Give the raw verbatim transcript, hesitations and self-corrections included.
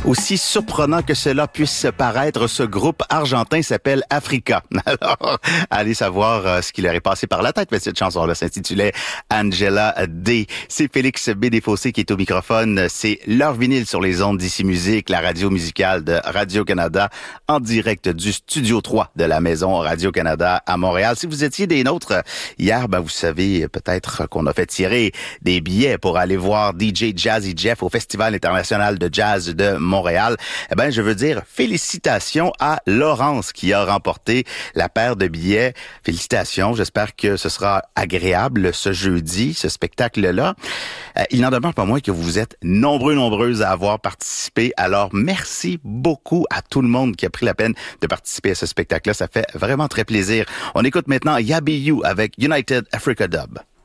Aussi surprenant que cela puisse paraître, ce groupe argentin s'appelle Africa. Alors, allez savoir euh, ce qui leur est passé par la tête, mais cette chanson-là s'intitulait Angela D. C'est Félix B. Desfossés qui est au microphone. C'est leur vinyle sur les ondes d'Ici Musique, la radio musicale de Radio-Canada, en direct du Studio trois de la maison Radio-Canada à Montréal. Si vous étiez des nôtres hier, ben vous savez peut-être qu'on a fait tirer des billets pour aller voir D J Jazzy Jeff au Festival international de jazz de Montréal. Montréal, eh ben, je veux dire félicitations à Laurence qui a remporté la paire de billets. Félicitations. J'espère que ce sera agréable ce jeudi, ce spectacle-là. Euh, il n'en demeure pas moins que vous êtes nombreux, nombreuses à avoir participé. Alors, merci beaucoup à tout le monde qui a pris la peine de participer à ce spectacle-là. Ça fait vraiment très plaisir. On écoute maintenant Yabiyu avec United Africa Dub.